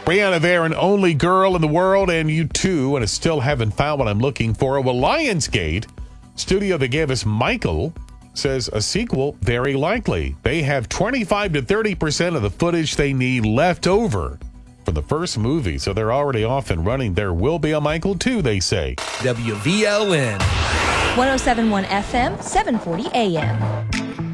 Brianna Varen, only girl in the world, and you too, and I still haven't found what I'm looking for. Well, Lionsgate, studio that gave us Michael, says a sequel very likely. They have 25 to 30% of the footage they need left over for the first movie, so they're already off and running. There will be a Michael 2, they say. WVLN. 107.1 FM, 740 AM.